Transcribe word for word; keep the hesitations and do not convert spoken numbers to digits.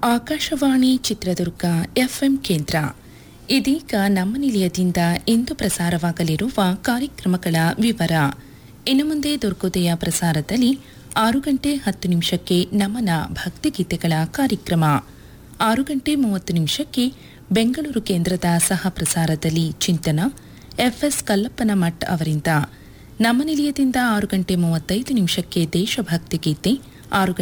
Akashvani Chitradurga FM ಕೇಂದ್ರ. ಇದೀಗ ನಮ್ಮ ನಿಲಯದಿಂದ ಇಂದು ಪ್ರಸಾರವಾಗಲಿರುವ ಕಾರ್ಯಕ್ರಮಗಳ ವಿವರ. ಇನ್ನು ಮುಂದೆ ದುರ್ಗೋದಯ ಪ್ರಸಾರದಲ್ಲಿ ಆರು ಗಂಟೆ ಹತ್ತು ನಿಮಿಷಕ್ಕೆ ನಮನ ಭಕ್ತಿಗೀತೆಗಳ ಕಾರ್ಯಕ್ರಮ, ಆರು ಗಂಟೆ ಮೂವತ್ತು ನಿಮಿಷಕ್ಕೆ ಬೆಂಗಳೂರು ಕೇಂದ್ರದ ಸಹ ಪ್ರಸಾರದಲ್ಲಿ ಚಿಂತನ ಎಫ್ಎಸ್ ಕಲ್ಲಪ್ಪನ ಮಠ್ ಅವರಿಂದ. ನಮ್ಮ ನಿಲಯದಿಂದ ಆರು ಗಂಟೆ ಮೂವತ್ತೈದು ನಿಮಿಷಕ್ಕೆ ದೇಶಭಕ್ತಿ ಗೀತೆ, ಆರು